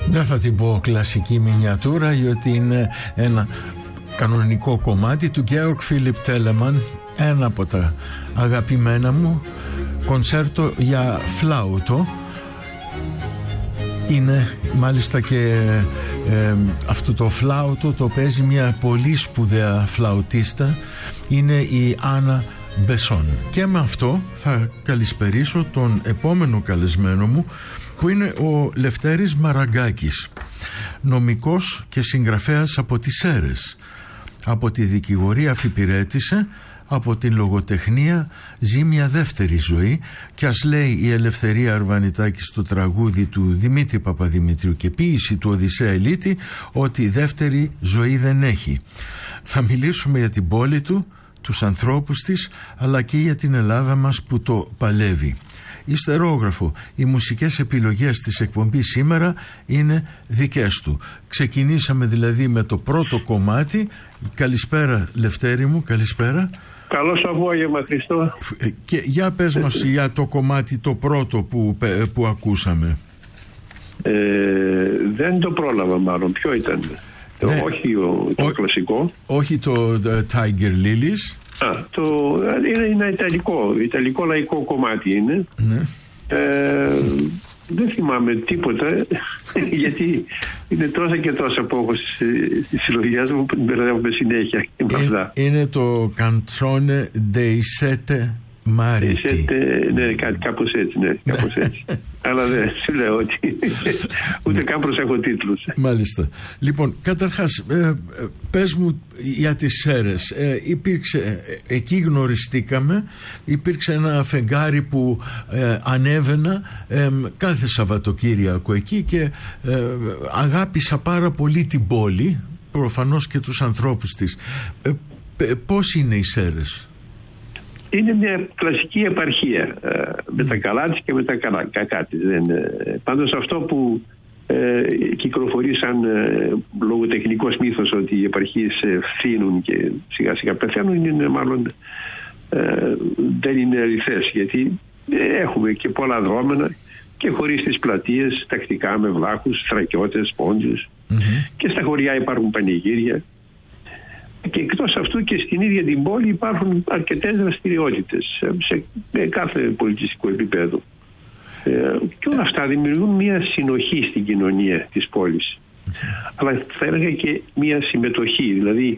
Δεν θα την πω κλασική μινιατούρα, γιατί είναι ένα κανονικό κομμάτι του Georg Philipp Telemann, ένα από τα αγαπημένα μου, κονσέρτο για φλάουτο. Είναι μάλιστα και αυτό το φλάουτο το παίζει μια πολύ σπουδαία φλαουτίστα, είναι η Άννα Μπεσόν. Και με αυτό θα καλησπερίσω τον επόμενο καλεσμένο μου, που είναι ο Λευτέρης Μαραγκάκης, νομικός και συγγραφέας από τις Σέρρες. Από τη δικηγορία αφιπηρέτησε, από την λογοτεχνία ζει μια δεύτερη ζωή, και ας λέει η Ελευθερία Αρβανιτάκη στο τραγούδι του Δημήτρη Παπαδημητρίου και ποίηση του Οδυσσέα Ηλίτη, ότι δεύτερη ζωή δεν έχει. Θα μιλήσουμε για την πόλη του, τους ανθρώπους της, αλλά και για την Ελλάδα μας που το παλεύει. Ιστερόγραφο, οι μουσικές επιλογές της εκπομπής σήμερα είναι δικές του. Ξεκινήσαμε δηλαδή με το πρώτο κομμάτι. Καλησπέρα Λευτέρη μου, καλησπέρα. Καλώς απόγευμα, Χριστό. Και για πες μας για το κομμάτι το πρώτο που ακούσαμε. Δεν το πρόλαβα μάλλον. Ποιο ήταν? Όχι το κλασικό. Όχι το Tiger Lilies. Είναι ένα ιταλικό λαϊκό κομμάτι είναι. Ναι. Δεν θυμάμαι τίποτα γιατί είναι τόσα και τόσα που έχω στη συλλογιά μου που την μπερδεύουμε συνέχεια. Είναι το Canzone dei Sette Mariti. Ναι, κάπως έτσι, ναι, κάπως έτσι. Αλλά δεν σου λέω ότι ούτε καν προσέχω τίτλους. Μάλιστα. Λοιπόν, καταρχάς πες μου για τις Σέρρες. Εκεί γνωριστήκαμε, υπήρξε ένα φεγγάρι που ανέβαινα κάθε Σαββατοκύριακο εκεί και αγάπησα πάρα πολύ την πόλη, προφανώς και τους ανθρώπους της. Πώς είναι οι Σέρρες? Είναι μια κλασική επαρχία με τα καλά της και με τα κακά της. Πάντως αυτό που κυκλοφορεί σαν λογοτεχνικός μύθος ότι οι επαρχίες φθήνουν και σιγά σιγά πεθαίνουν, είναι μάλλον δεν είναι αληθές, γιατί έχουμε και πολλά δρόμενα και χωρίς τις πλατείες, τακτικά με βλάχους, στρακιώτες, πόντζους, και στα χωριά υπάρχουν πανηγύρια. Και εκτός αυτού και στην ίδια την πόλη υπάρχουν αρκετές δραστηριότητες σε κάθε πολιτιστικό επίπεδο. Και όλα αυτά δημιουργούν μια συνοχή στην κοινωνία της πόλης. Αλλά θα έλεγα και μια συμμετοχή. Δηλαδή